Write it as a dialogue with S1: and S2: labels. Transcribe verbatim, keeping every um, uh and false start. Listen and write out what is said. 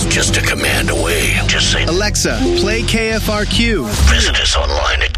S1: just a command away. Just say,
S2: Alexa, play K F R Q.
S1: visit us online at